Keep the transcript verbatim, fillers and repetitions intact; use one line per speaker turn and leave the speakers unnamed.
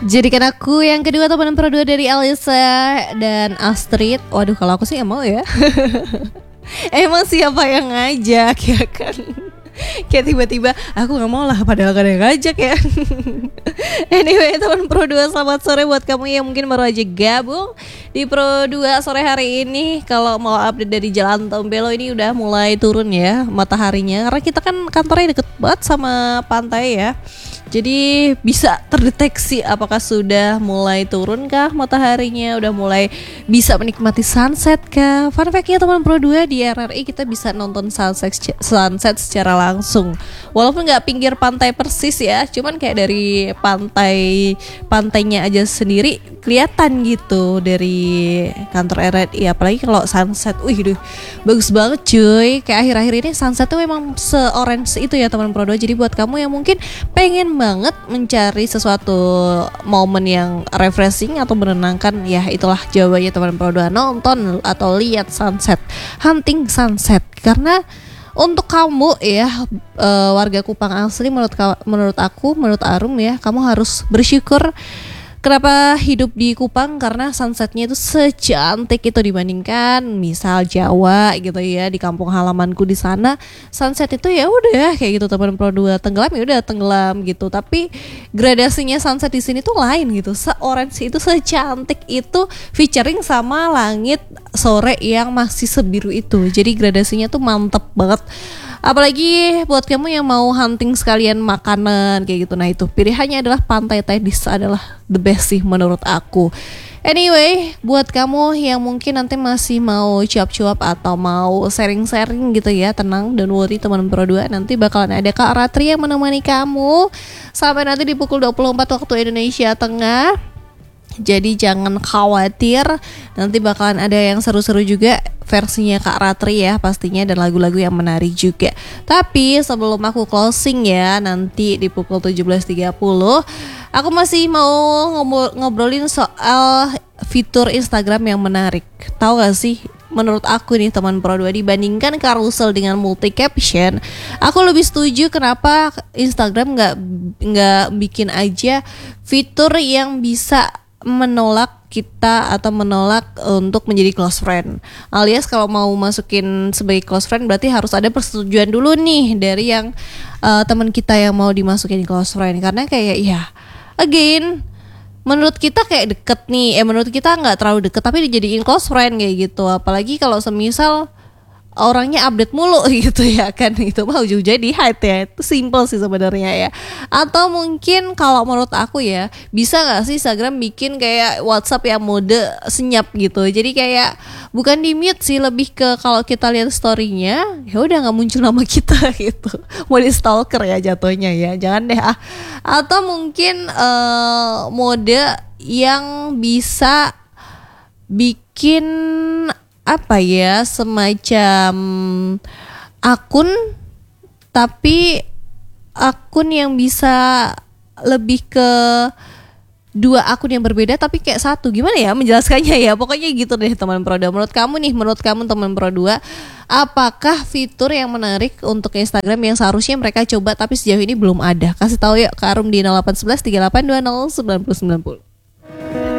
Jadikan aku yang kedua teman pro dua dari Alisa dan Astrid. Waduh, kalau aku sih gak mau ya. Emang siapa yang ngajak ya kan? Kayak tiba-tiba aku gak mau lah, padahal gak ada yang ngajak ya. Anyway, teman pro dua, selamat sore buat kamu yang mungkin baru aja gabung di pro dua sore hari ini. Kalau mau update dari Jalan Tombelo, ini udah mulai turun ya mataharinya, karena kita kan kantornya deket banget sama pantai ya. Jadi bisa terdeteksi apakah sudah mulai turun kah mataharinya, udah mulai bisa menikmati sunset kah. Fun fact-nya teman pro dua, di R R I kita bisa nonton sunset sunset secara langsung. Walaupun nggak pinggir pantai persis ya, cuman kayak dari pantai pantainya aja sendiri kelihatan gitu dari kantor R R I. Apalagi kalau sunset, wih duh, bagus banget cuy. Kayak akhir-akhir ini sunset tuh memang se-orange itu ya teman pro dua. Jadi buat kamu yang mungkin pengen banget mencari sesuatu momen yang refreshing atau menenangkan, ya itulah jawabannya teman pro dua, nonton atau lihat sunset, hunting sunset. Karena untuk kamu ya uh, warga Kupang asli, menurut menurut aku, menurut Arum ya, kamu harus bersyukur kenapa hidup di Kupang, karena sunsetnya itu secantik itu dibandingkan misal Jawa gitu ya. Di kampung halamanku di sana sunset itu ya udah kayak gitu teman pro dua, tenggelam ya udah tenggelam gitu. Tapi gradasinya sunset di sini tuh lain gitu, se-orange itu, secantik itu, featuring sama langit sore yang masih sebiru itu. Jadi gradasinya tuh mantep banget. Apalagi buat kamu yang mau hunting sekalian makanan kayak gitu, nah itu pilihannya adalah Pantai Tedis, adalah the best sih menurut aku. Anyway, buat kamu yang mungkin nanti masih mau cuap-cuap atau mau sharing-sharing gitu ya, tenang, don't worry teman pro dua, nanti bakalan ada Kak Ratri yang menemani kamu sampai nanti di pukul dua puluh empat waktu Indonesia Tengah. Jadi jangan khawatir, nanti bakalan ada yang seru-seru juga versinya Kak Ratri ya pastinya, dan lagu-lagu yang menarik juga. Tapi sebelum aku closing ya, nanti di pukul tujuh belas tiga puluh aku masih mau ngobrolin soal fitur Instagram yang menarik. Tahu gak sih, menurut aku nih teman pro dua, dibandingkan carousel dengan multi caption, aku lebih setuju kenapa Instagram nggak nggak bikin aja fitur yang bisa menolak kita atau menolak untuk menjadi close friend. Alias kalau mau masukin sebagai close friend berarti harus ada persetujuan dulu nih dari yang uh, teman kita yang mau dimasukin close friend. Karena kayak ya again, menurut kita kayak deket nih, eh menurut kita nggak terlalu deket tapi dijadiin close friend kayak gitu. Apalagi kalau semisal orangnya update mulu gitu ya kan, itu mah ujung jadi hate ya. Itu simple sih sebenarnya ya. Atau mungkin kalau menurut aku ya, bisa nggak sih Instagram bikin kayak WhatsApp yang mode senyap gitu. Jadi kayak bukan di mute sih, lebih ke kalau kita lihat story-nya ya udah nggak muncul nama kita gitu. Mau di stalker ya jatuhnya ya, jangan deh ah. Atau mungkin uh, mode yang bisa bikin apa ya, semacam akun tapi akun yang bisa lebih ke dua akun yang berbeda tapi kayak satu. Gimana ya menjelaskannya ya, pokoknya gitu deh teman pro dua. Menurut kamu nih, menurut kamu teman pro dua, apakah fitur yang menarik untuk Instagram yang seharusnya mereka coba tapi sejauh ini belum ada? Kasih tahu ya ke Arum di nol delapan satu satu tiga delapan dua nol sembilan nol sembilan nol.